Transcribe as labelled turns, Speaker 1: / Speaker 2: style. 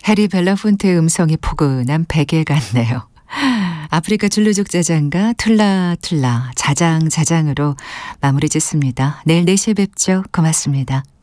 Speaker 1: 해리 벨라폰테의 음성이 포근한 베개 같네요. 아프리카 줄루족 자장가 툴라툴라 자장자장으로 마무리 짓습니다. 내일 4시에 뵙죠. 고맙습니다.